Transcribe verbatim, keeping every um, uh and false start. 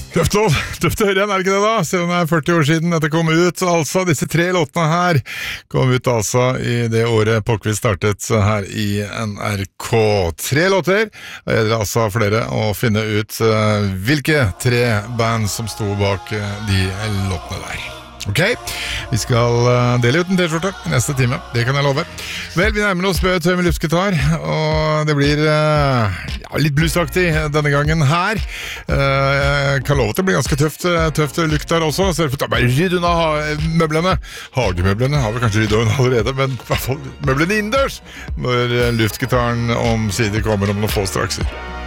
Tøft lov, tøft å høre igjen, er det ikke det da? Selv om det er førti år siden dette kom ut, altså disse tre låtene her kom ut altså i det året Popquiz startet her i N R K. Tre låter, og det er altså flere å finne ut uh, hvilke tre band som sto bak uh, de låtene der. Ok, vi skal uh, dele ut en t-skjorte i neste time, det kan jeg love. Vel, vi nærmer oss Bø Tøy med luftgitar, og det blir uh, ja, litt bluesaktig denne gangen her. Uh, jeg kan love at det blir ganske tøft, tøft lukt der også, så jeg får bare rydde unna ha møblene. Hagemøblene har vi kanskje ryddet unna allerede, men i hvert fall møblene innendørs, når luftgitaren omsider kommer om noen få strakser.